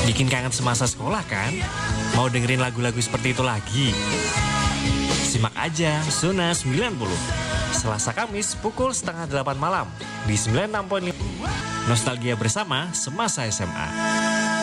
Bikin kangen semasa sekolah kan? Mau dengerin lagu-lagu seperti itu lagi? Simak aja Zona 90 Selasa Kamis pukul setengah 8 malam di 96.5 Nostalgia bersama semasa SMA.